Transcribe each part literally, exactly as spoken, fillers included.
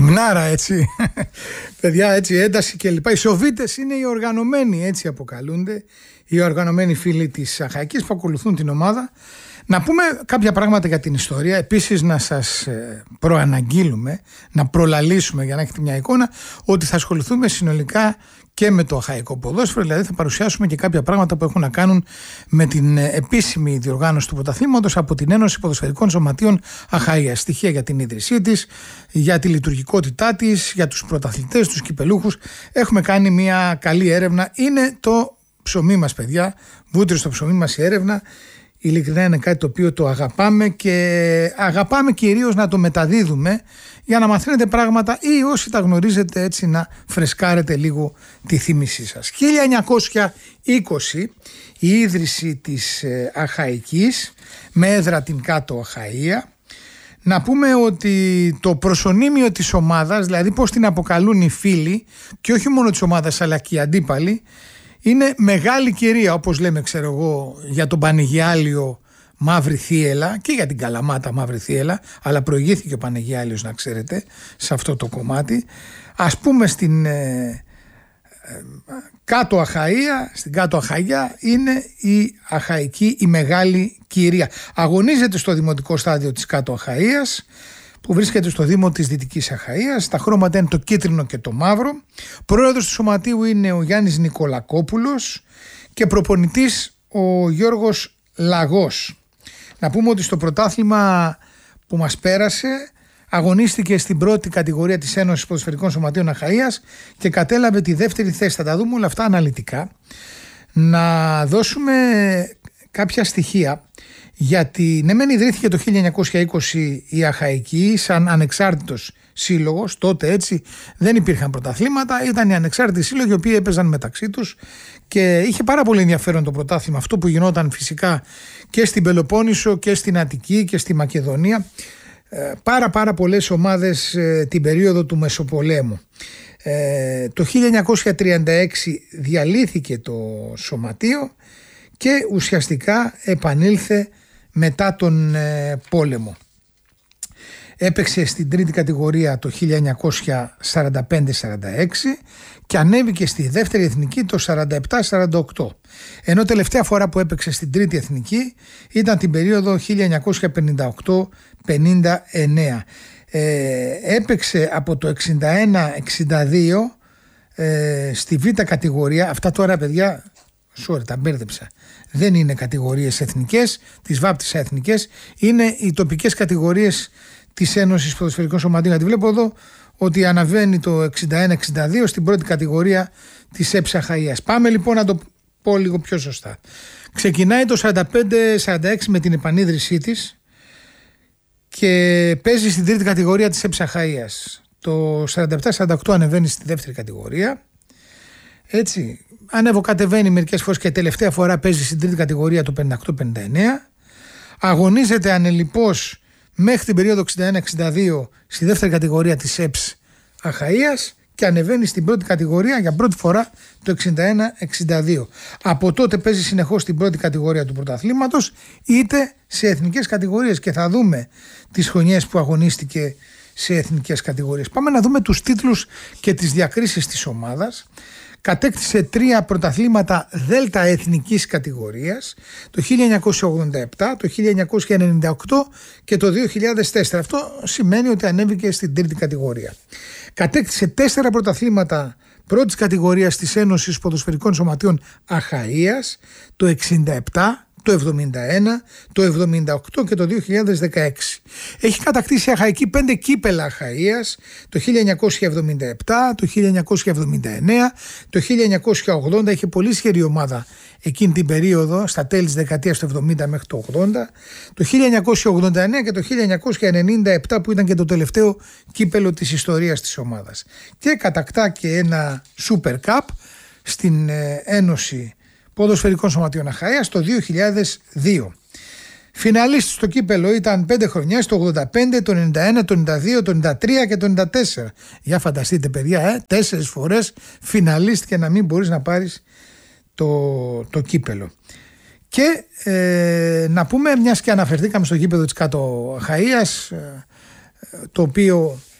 Γυμνάρα, έτσι. Παιδιά, έτσι, ένταση κλπ. Οι Σοβίτες είναι οι οργανωμένοι, έτσι αποκαλούνται, οι οργανωμένοι φίλοι της Αχαϊκής που ακολουθούν την ομάδα. Να πούμε κάποια πράγματα για την ιστορία. Επίσης να σας προαναγγείλουμε, να προλαλήσουμε για να έχετε μια εικόνα, ότι θα ασχοληθούμε συνολικά και με το αχαϊκό ποδόσφαιρο, δηλαδή θα παρουσιάσουμε και κάποια πράγματα που έχουν να κάνουν με την επίσημη διοργάνωση του πρωταθλήματος από την Ένωση Ποδοσφαιρικών Σωματείων Αχαΐας. Στοιχεία για την ίδρυσή της, για τη λειτουργικότητά της, για τους πρωταθλητές, τους κυπελούχους. Έχουμε κάνει μια καλή έρευνα. Είναι το ψωμί μας, παιδιά. Βούτυρο στο ψωμί μας η έρευνα. Ειλικρινά είναι κάτι το οποίο το αγαπάμε και αγαπάμε κυρίως να το μεταδίδουμε για να μαθαίνετε πράγματα ή όσοι τα γνωρίζετε έτσι να φρεσκάρετε λίγο τη θύμησή σας. χίλια εννιακόσια είκοσι η ίδρυση της Αχαϊκής με έδρα την Κάτω Αχαΐα. Να πούμε ότι το προσωνύμιο της ομάδας, δηλαδή πώς την αποκαλούν οι φίλοι και όχι μόνο της ομάδας αλλά και οι αντίπαλοι, είναι μεγάλη κυρία, όπως λέμε ξέρω εγώ για τον Πανηγιάλιο Μαύρη Θύελλα και για την Καλαμάτα Μαύρη Θύελλα, αλλά προηγήθηκε ο Πανηγιάλιος να ξέρετε σε αυτό το κομμάτι. Ας πούμε στην ε, ε, Κάτω Αχαΐα, στην Κάτω Αχαΐα είναι η Αχαϊκή, η μεγάλη κυρία. Αγωνίζεται στο δημοτικό στάδιο της Κάτω Αχαΐας, που βρίσκεται στο Δήμο της Δυτικής Αχαΐας. Τα χρώματα είναι το κίτρινο και το μαύρο. Πρόεδρος του σωματείου είναι ο Γιάννης Νικολακόπουλος και προπονητής ο Γιώργος Λαγός. Να πούμε ότι στο πρωτάθλημα που μας πέρασε αγωνίστηκε στην πρώτη κατηγορία της Ένωσης Ποδοσφαιρικών Σωματείων Αχαΐας και κατέλαβε τη δεύτερη θέση. Θα τα δούμε όλα αυτά αναλυτικά. Να δώσουμε κάποια στοιχεία. Γιατί ναι μεν ιδρύθηκε το χίλια εννιακόσια είκοσι η Αχαϊκή σαν ανεξάρτητος σύλλογος, τότε έτσι δεν υπήρχαν πρωταθλήματα, ήταν οι ανεξάρτητοι σύλλογοι οι οποίοι έπαιζαν μεταξύ τους και είχε πάρα πολύ ενδιαφέρον το πρωτάθλημα αυτό που γινόταν φυσικά και στην Πελοπόννησο και στην Αττική και στη Μακεδονία, ε, πάρα πάρα πολλές ομάδες ε, την περίοδο του Μεσοπολέμου. Ε, το χίλια εννιακόσια τριάντα έξι διαλύθηκε το σωματείο και ουσιαστικά επανήλθε μετά τον ε, πόλεμο. Έπαιξε στην τρίτη κατηγορία το χίλια εννιακόσια σαράντα πέντε σαράντα έξι και ανέβηκε στη δεύτερη εθνική το σαράντα επτά σαράντα οκτώ. Ενώ τελευταία φορά που έπαιξε στην τρίτη εθνική ήταν την περίοδο χίλια εννιακόσια πενήντα οκτώ πενήντα εννέα. Ε, έπαιξε από το εξήντα ένα εξήντα δύο ε, στη β' κατηγορία. Αυτά τώρα παιδιά, sorry, τα μπέρδεψα. Δεν είναι κατηγορίες εθνικές, τις βάπτισα εθνικές, είναι οι τοπικές κατηγορίες της Ένωσης Ποδοσφαιρικών Σωματείων. Τη βλέπω εδώ ότι αναβαίνει το εξήντα ένα εξήντα δύο στην πρώτη κατηγορία της ΕΠΣ Αχαΐας. Πάμε λοιπόν να το πω λίγο πιο σωστά. Ξεκινάει το σαράντα πέντε σαράντα έξι με την επανίδρυσή της και παίζει στην τρίτη κατηγορία της ΕΠΣ Αχαΐας. Το σαράντα επτά σαράντα οκτώ ανεβαίνει στη δεύτερη κατηγορία. Έτσι. Ανέβω-κατεβαίνει μερικές φορές και τελευταία φορά παίζει στην τρίτη κατηγορία το πενήντα οκτώ πενήντα εννέα. Αγωνίζεται ανελιπώς μέχρι την περίοδο εξήντα ένα εξήντα δύο στη δεύτερη κατηγορία της ΕΠΣ Αχαΐας και ανεβαίνει στην πρώτη κατηγορία για πρώτη φορά το εξήντα ένα εξήντα δύο. Από τότε παίζει συνεχώς στην πρώτη κατηγορία του πρωταθλήματος είτε σε εθνικές κατηγορίες και θα δούμε τις χρονιές που αγωνίστηκε σε εθνικές κατηγορίες. Πάμε να δούμε τους τίτλους και τις διακρίσεις της ομάδας. Κατέκτησε τρία πρωταθλήματα δέλτα εθνικής κατηγορίας το χίλια εννιακόσια ογδόντα επτά, το χίλια εννιακόσια ενενήντα οκτώ και το δύο χιλιάδες τέσσερα. Αυτό σημαίνει ότι ανέβηκε στην τρίτη κατηγορία. Κατέκτησε τέσσερα πρωταθλήματα πρώτης κατηγορίας της Ένωσης Ποδοσφαιρικών Σωματείων Αχαΐας το εξήντα επτά, το εβδομήντα ένα, το εβδομήντα οκτώ και το δύο χιλιάδες δεκαέξι. Έχει κατακτήσει Αχαϊκή πέντε κύπελα Αχαΐας το χίλια εννιακόσια εβδομήντα επτά, το χίλια εννιακόσια εβδομήντα εννέα, το χίλια εννιακόσια ογδόντα. Είχε πολύ ισχυρή ομάδα εκείνη την περίοδο, στα τέλη της δεκαετίας του εβδομήντα μέχρι το ογδόντα, το χίλια εννιακόσια ογδόντα εννέα και το χίλια εννιακόσια ενενήντα επτά που ήταν και το τελευταίο κύπελο της ιστορίας της ομάδας. Και κατακτά και ένα Super Cup στην Ένωση Ποδοσφαιρικών Σωματείων Αχαΐας το δύο χιλιάδες δύο. Φιναλίστ στο κύπελο ήταν πέντε χρονιές, το ογδόντα πέντε, το ενενήντα ένα, το ενενήντα δύο, το ενενήντα τρία και το ενενήντα τέσσερα. Για φανταστείτε παιδιά, ε, τέσσερις φορές φιναλίστ και να μην μπορείς να πάρεις το, το κύπελο. Και ε, να πούμε, μιας και αναφερθήκαμε στο γήπεδο της Κάτω Αχαΐας, ε, το οποίο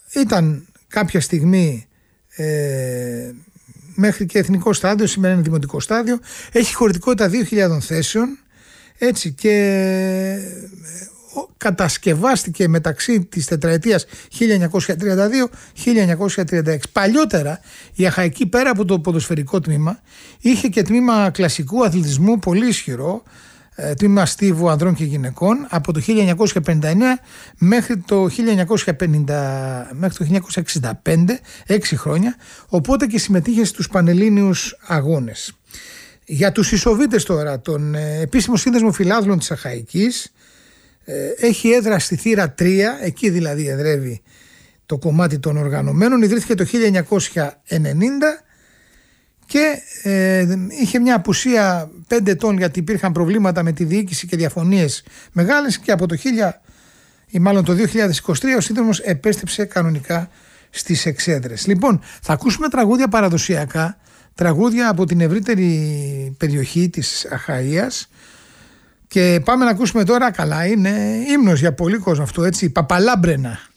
ήταν κάποια στιγμή ε, μέχρι και εθνικό στάδιο, σήμερα είναι δημοτικό στάδιο, έχει χωρητικότητα δύο χιλιάδων θέσεων, έτσι, και κατασκευάστηκε μεταξύ της τετραετίας χίλια εννιακόσια τριάντα δύο με χίλια εννιακόσια τριάντα έξι. Παλιότερα η Αχαϊκή, πέρα από το ποδοσφαιρικό τμήμα, είχε και τμήμα κλασικού αθλητισμού πολύ ισχυρό, τμήμα στίβου ανδρών και γυναικών, από το χίλια εννιακόσια πενήντα εννέα μέχρι το χίλια εννιακόσια πενήντα, μέχρι το χίλια εννιακόσια εξήντα πέντε, έξι χρόνια, οπότε και συμμετείχε στους Πανελλήνιους Αγώνες. Για τους Ισοβίτες τώρα, τον επίσημο σύνδεσμο φιλάθλων της Αχαϊκής, έχει έδρα στη θύρα τρία, εκεί δηλαδή εδρεύει το κομμάτι των οργανωμένων. Ιδρύθηκε το χίλια εννιακόσια ενενήντα και ε, είχε μια απουσία πέντε ετών, γιατί υπήρχαν προβλήματα με τη διοίκηση και διαφωνίες μεγάλες, και από το χίλια ή μάλλον το δύο χιλιάδες είκοσι τρία ο σύνδεσμος επέστρεψε κανονικά στις εξέδρες. Λοιπόν, θα ακούσουμε τραγούδια παραδοσιακά, τραγούδια από την ευρύτερη περιοχή της Αχαΐας, και πάμε να ακούσουμε τώρα, καλά είναι ύμνος για πολύ κόσμο αυτό, έτσι, Παπαλάμπρενα.